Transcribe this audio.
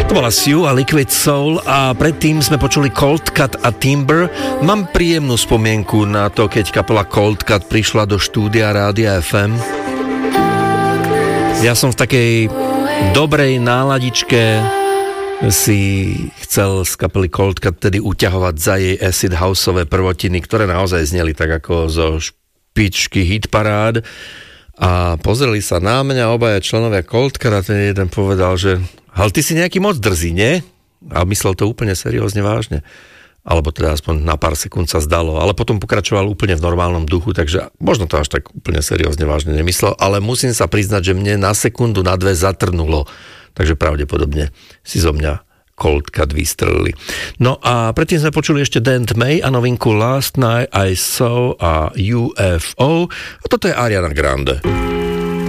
To bola Sue a Liquid Soul a predtým sme počuli Cold Cut a Timber. Mám príjemnú spomienku na to, keď kapela Cold Cut prišla do štúdia Rádia FM. Ja som v takej dobrej náladičke si chcel z kapely Cold Cut tedy uťahovať za jej acid houseové prvotiny, ktoré naozaj zneli tak ako zo špičky hitparád. A pozreli sa na mňa obaja členovia Cold Cut a ten jeden povedal, že ale ty si nejaký moc drzý, nie? A myslel to úplne seriózne vážne. Alebo teda aspoň na pár sekúnd sa zdalo. Ale potom pokračoval úplne v normálnom duchu, takže možno to až tak úplne seriózne vážne nemyslel. Ale musím sa priznať, že mne na sekundu, na dve zatrnulo. Takže pravdepodobne si zo mňa Cold Cut vystrelili. No a predtým sme počuli ešte Dent May a novinku Last Night I Saw a UFO. A toto je Ariana Grande.